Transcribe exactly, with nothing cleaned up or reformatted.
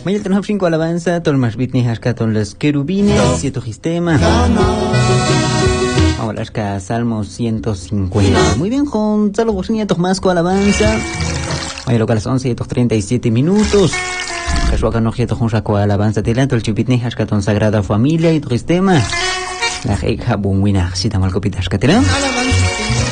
Mañana tenemos cinco alabanza, todo más bitni con los querubines, siete sistema. Vamos a hablar Salmo ciento cincuenta. Muy bien, Gonzalo Bosniatos más con alabanza. Hoy local a las once y treinta y siete minutos. Casuaca no quieto con saco alabanza delante el chupitni con Sagrada Familia y tu sistema. La reja buena, si estamos al copitas que tenemos.